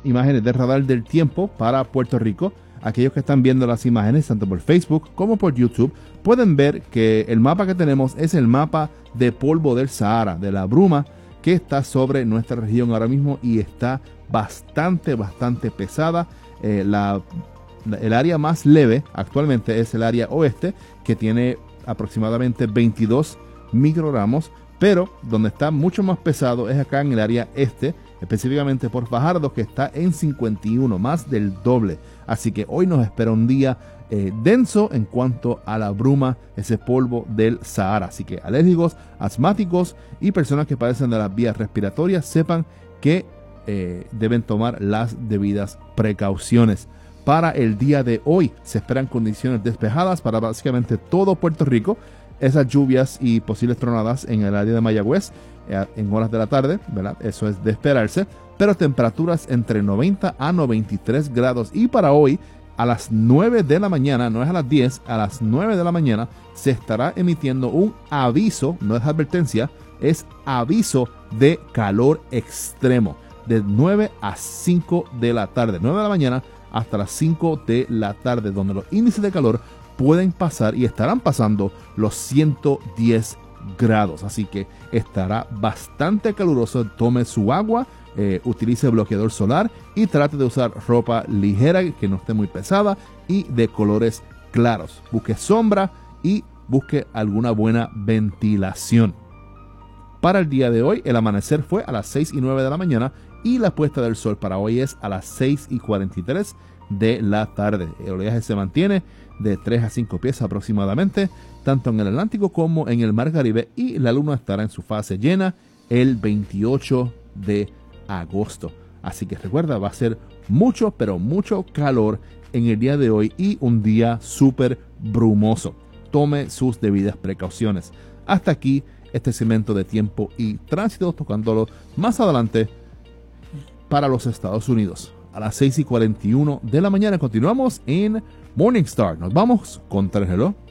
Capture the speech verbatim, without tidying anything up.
imágenes de radar del tiempo para Puerto Rico. Aquellos que están viendo las imágenes tanto por Facebook como por YouTube pueden ver que el mapa que tenemos es el mapa de polvo del Sahara, de la bruma que está sobre nuestra región ahora mismo y está bastante, bastante pesada. Eh, la, la, el área más leve actualmente es el área oeste, que tiene aproximadamente veintidós microgramos, pero donde está mucho más pesado es acá en el área este, específicamente por Fajardo, que está en cincuenta y uno, más del doble. Así que hoy nos espera un día eh, denso en cuanto a la bruma, ese polvo del Sahara. Así que alérgicos, asmáticos y personas que padecen de las vías respiratorias sepan que eh, deben tomar las debidas precauciones. Para el día de hoy se esperan condiciones despejadas para básicamente todo Puerto Rico. Esas lluvias y posibles tronadas en el área de Mayagüez eh, en horas de la tarde, ¿verdad? Eso es de esperarse. Pero temperaturas entre noventa a noventa y tres grados. Y para hoy, a las nueve de la mañana, no es a las diez, a las nueve de la mañana, se estará emitiendo un aviso, no es advertencia, es aviso de calor extremo. De nueve a cinco de la tarde, nueve de la mañana hasta las cinco de la tarde, donde los índices de calor pueden pasar y estarán pasando los ciento diez grados. Así que estará bastante caluroso. Tome su agua, eh, utilice bloqueador solar y trate de usar ropa ligera que no esté muy pesada y de colores claros. Busque sombra y busque alguna buena ventilación. Para el día de hoy, el amanecer fue a las seis y nueve de la mañana y la puesta del sol para hoy es a las seis y cuarenta y tres de la tarde. El oleaje se mantiene de tres a cinco pies aproximadamente, tanto en el Atlántico como en el Mar Caribe, y la luna estará en su fase llena el veintiocho de agosto. Así que recuerda, va a ser mucho, pero mucho calor en el día de hoy y un día súper brumoso. Tome sus debidas precauciones. Hasta aquí este segmento de tiempo y tránsito, tocándolo más adelante para los Estados Unidos. A las seis y cuarenta y uno de la mañana continuamos en Morning Star. Nos vamos contra el reloj.